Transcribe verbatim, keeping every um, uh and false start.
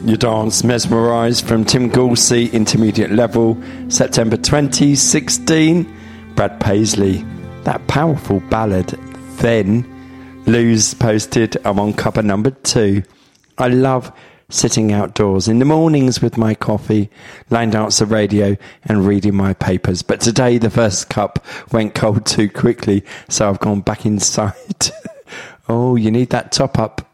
Your Dance Mesmerised from Tim Goulsey, Intermediate Level, September twenty sixteen. Brad Paisley, that powerful ballad, Then. Lou's posted, I'm on cover number two. I love sitting outdoors in the mornings with my coffee, line dancer radio and reading my papers. But today the first cup went cold too quickly, so I've gone back inside. Oh, you need that top up.